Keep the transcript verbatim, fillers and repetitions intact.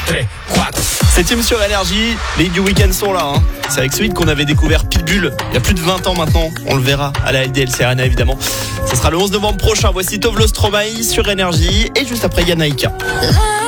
Septième sur Énergie, les du week-end sont là. Hein. C'est avec ce hit qu'on avait découvert Pitbull il y a plus de vingt ans maintenant. On le verra à la L D L C Arena évidemment. Ce sera le onze novembre prochain. Voici Tovlo Stromae sur Énergie et juste après Yanaïka.